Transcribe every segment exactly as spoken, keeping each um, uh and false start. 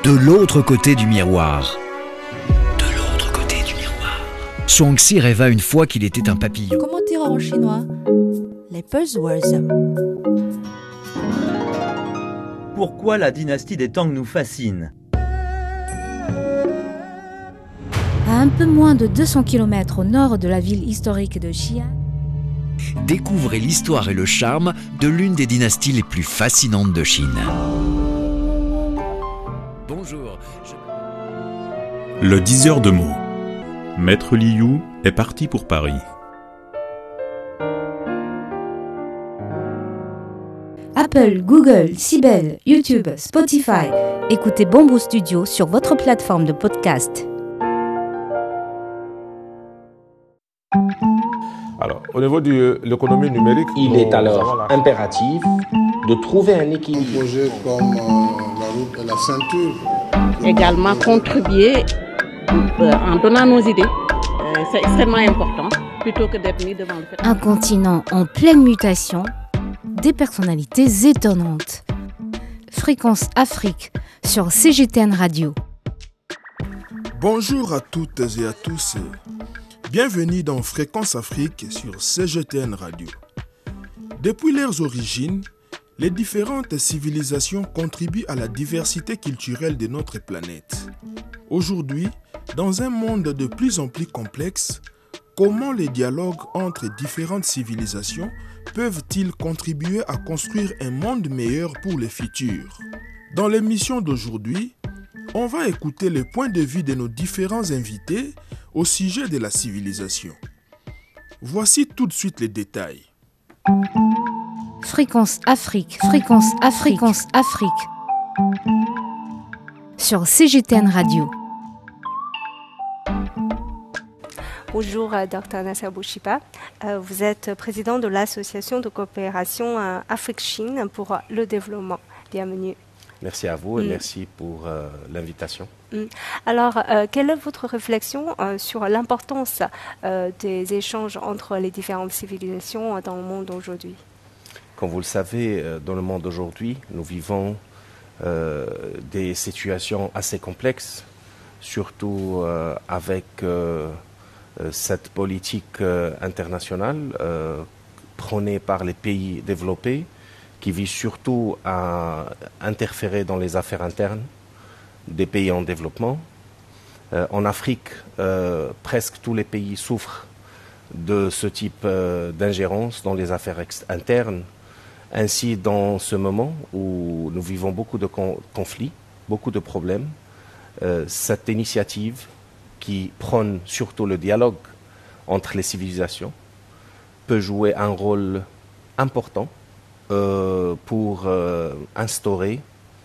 de l'autre côté du miroir. De l'autre côté du miroir. Zhuangzi rêva une fois qu'il était un papillon. Comment dire en chinois? Les buzzwords. Pourquoi la dynastie des Tang nous fascine? À un peu moins de deux cents kilomètres au nord de la ville historique de Xi'an, Découvrez l'histoire et le charme de l'une des dynasties les plus fascinantes de Chine. Bonjour. Je... Le diseur de mots. Maître Liu est parti pour Paris. Apple, Google, Sibel, YouTube, Spotify. Écoutez Bamboo Studio sur votre plateforme de podcast. Alors, au niveau de l'économie numérique, il est alors impératif de trouver un équilibre. Un projet comme euh, la route et la ceinture. Également contribuer euh, en donnant nos idées. Euh, c'est extrêmement important, plutôt que d'être mis devant le fait. Un continent en pleine mutation, des personnalités étonnantes. Fréquence Afrique sur C G T N Radio. Bonjour à toutes et à tous. Bienvenue dans Fréquence Afrique sur C G T N Radio. Depuis leurs origines, les différentes civilisations contribuent à la diversité culturelle de notre planète. Aujourd'hui, dans un monde de plus en plus complexe, comment les dialogues entre différentes civilisations peuvent-ils contribuer à construire un monde meilleur pour le futur? Dans l'émission d'aujourd'hui, on va écouter les points de vue de nos différents invités au sujet de la civilisation. Voici tout de suite les détails. Fréquence Afrique, Fréquence Afrique, Fréquence Afrique. Sur C G T N Radio. Bonjour, Docteur Nasser Bouchiba. Euh, vous êtes président de l'Association de coopération euh, Afrique-Chine pour le développement. Bienvenue. Merci à vous et Mm. merci pour euh, l'invitation. Mm. Alors, euh, quelle est votre réflexion euh, sur l'importance euh, des échanges entre les différentes civilisations dans le monde aujourd'hui? Comme vous le savez, euh, dans le monde d'aujourd'hui, nous vivons euh, des situations assez complexes, surtout euh, avec euh, euh, cette politique euh, internationale euh, prônée par les pays développés, qui vise surtout à interférer dans les affaires internes des pays en développement. Euh, en Afrique, euh, presque tous les pays souffrent de ce type euh, d'ingérence dans les affaires ex- internes. Ainsi, dans ce moment où nous vivons beaucoup de con- conflits, beaucoup de problèmes, euh, cette initiative qui prône surtout le dialogue entre les civilisations peut jouer un rôle important Euh, pour euh, instaurer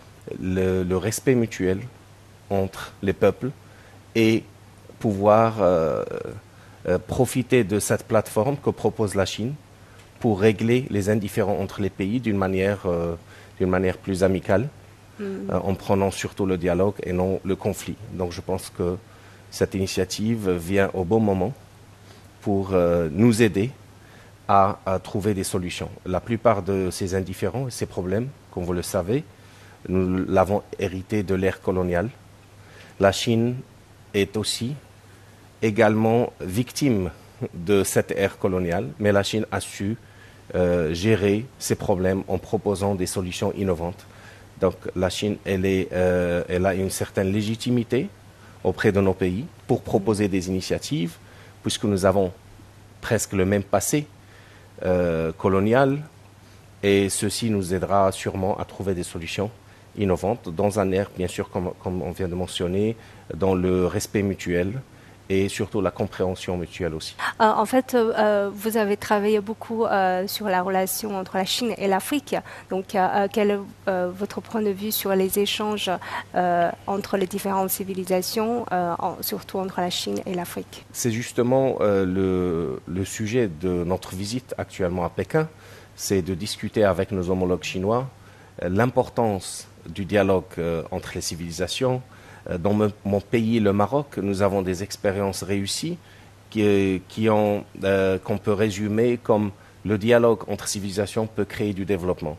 le, le respect mutuel entre les peuples et pouvoir euh, euh, profiter de cette plateforme que propose la Chine pour régler les indifférents entre les pays d'une manière, euh, d'une manière plus amicale, mm. euh, en prenant surtout le dialogue et non le conflit. Donc je pense que cette initiative vient au bon moment pour euh, nous aider À, à trouver des solutions. La plupart de ces indifférents et ces problèmes, comme vous le savez, nous l'avons hérité de l'ère coloniale. La Chine est aussi également victime de cette ère coloniale, mais la Chine a su euh, gérer ces problèmes en proposant des solutions innovantes. Donc la Chine, elle, est, euh, elle a une certaine légitimité auprès de nos pays pour proposer des initiatives, puisque nous avons presque le même passé Euh, colonial, et ceci nous aidera sûrement à trouver des solutions innovantes dans un air, bien sûr, comme, comme on vient de mentionner, dans le respect mutuel et surtout la compréhension mutuelle aussi. Euh, en fait, euh, vous avez travaillé beaucoup euh, sur la relation entre la Chine et l'Afrique. Donc, euh, quel est euh, votre point de vue sur les échanges euh, entre les différentes civilisations, euh, en, surtout entre la Chine et l'Afrique? C'est justement euh, le, le sujet de notre visite actuellement à Pékin, c'est de discuter avec nos homologues chinois euh, l'importance du dialogue euh, entre les civilisations. Dans mon pays, le Maroc, nous avons des expériences réussies qui, qui ont, euh, qu'on peut résumer comme le dialogue entre civilisations peut créer du développement.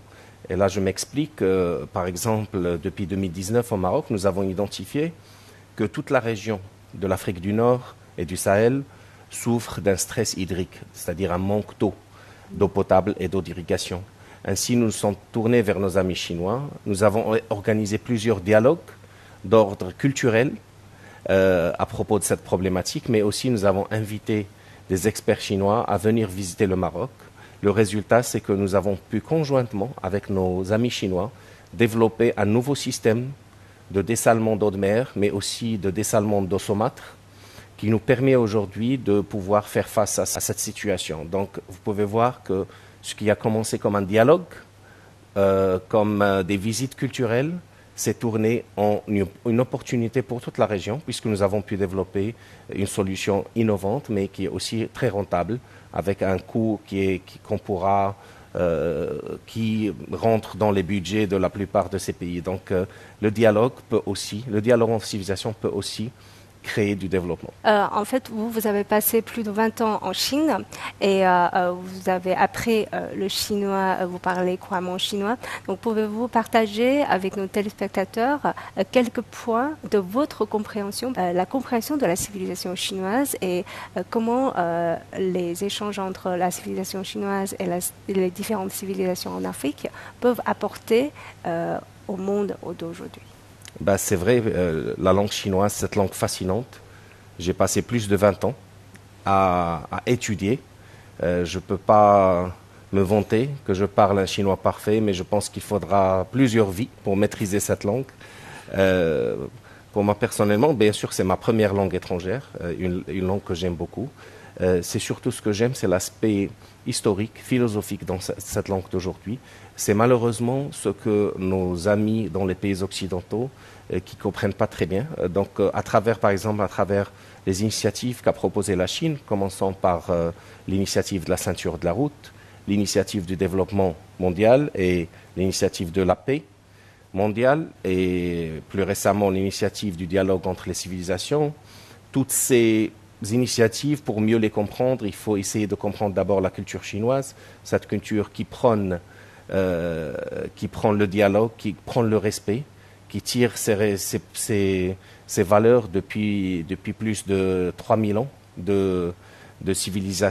Et là, je m'explique. Euh, par exemple, depuis deux mille dix-neuf au Maroc, nous avons identifié que toute la région de l'Afrique du Nord et du Sahel souffre d'un stress hydrique, c'est-à-dire un manque d'eau, d'eau potable et d'eau d'irrigation. Ainsi, nous nous sommes tournés vers nos amis chinois. Nous avons organisé plusieurs dialogues d'ordre culturel euh, à propos de cette problématique, mais aussi nous avons invité des experts chinois à venir visiter le Maroc. Le résultat, c'est que nous avons pu conjointement, avec nos amis chinois, développer un nouveau système de dessalement d'eau de mer, mais aussi de dessalement d'eau saumâtre, qui nous permet aujourd'hui de pouvoir faire face à, à cette situation. Donc, vous pouvez voir que ce qui a commencé comme un dialogue, euh, comme euh, des visites culturelles, s'est tourné en une, une opportunité pour toute la région, puisque nous avons pu développer une solution innovante, mais qui est aussi très rentable, avec un coût qui est, qui, qu'on pourra, euh, qui rentre dans les budgets de la plupart de ces pays. Donc, euh, le dialogue peut aussi, le dialogue en civilisation peut aussi créer du développement. Euh, en fait, vous, vous avez passé plus de vingt ans en Chine et euh, vous avez appris euh, le chinois, vous parlez couramment chinois. Donc, pouvez-vous partager avec nos téléspectateurs euh, quelques points de votre compréhension, euh, la compréhension de la civilisation chinoise et euh, comment euh, les échanges entre la civilisation chinoise et, la, et les différentes civilisations en Afrique peuvent apporter euh, au monde d'aujourd'hui? Ben, c'est vrai, euh, la langue chinoise, cette langue fascinante, j'ai passé plus de vingt ans à, à étudier. Euh, je ne peux pas me vanter que je parle un chinois parfait, mais je pense qu'il faudra plusieurs vies pour maîtriser cette langue. Euh, pour moi personnellement, bien sûr, c'est ma première langue étrangère, euh, une, une langue que j'aime beaucoup. Euh, c'est surtout ce que j'aime, c'est l'aspect historique, philosophique dans cette langue d'aujourd'hui. C'est malheureusement ce que nos amis dans les pays occidentaux euh, qui ne comprennent pas très bien. Euh, donc, euh, à travers, par exemple, à travers les initiatives qu'a proposées la Chine, commençant par euh, l'initiative de la ceinture de la route, l'initiative du développement mondial et l'initiative de la paix mondiale, et plus récemment l'initiative du dialogue entre les civilisations, toutes ces initiatives, pour mieux les comprendre, il faut essayer de comprendre d'abord la culture chinoise, cette culture qui prône, euh, qui prône le dialogue, qui prône le respect, qui tire ses, ses, ses, ses valeurs depuis, depuis plus de trois mille ans de, de civilisation.